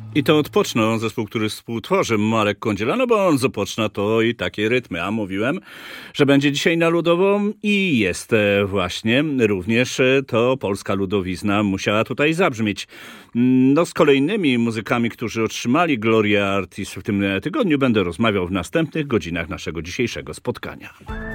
I to odpoczną zespół, który współtworzy Marek Kądziela, no bo on zapoczna to i takie rytmy. A mówiłem, że będzie dzisiaj na Ludową i jest właśnie również to polska ludowizna musiała tutaj zabrzmieć. No z kolejnymi muzykami, którzy otrzymali Gloria Artis w tym tygodniu będę rozmawiał w następnych godzinach naszego dzisiejszego spotkania.